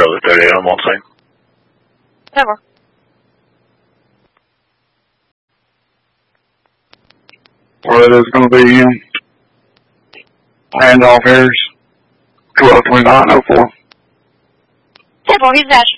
the 38 on one side. Over. Alright, it's going to be Randolph Harris, 122904. 10-4, he's dash.